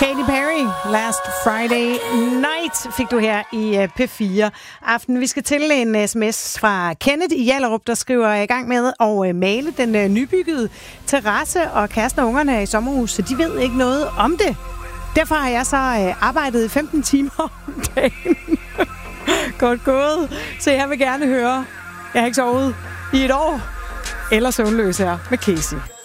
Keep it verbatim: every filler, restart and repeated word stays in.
Katy Perry, Last Friday Night, fik du her i P fire Aften. Vi skal til en sms fra Kenneth i Hjallerup, der skriver i gang med at male den nybyggede terrasse, og kæresten og ungerne er i sommerhus, så de ved ikke noget om det. Derfor har jeg så arbejdet i femten timer om dagen. Godt gået. Så jeg vil gerne høre, jeg har ikke sovet i et år, eller søvnløs her med Casey.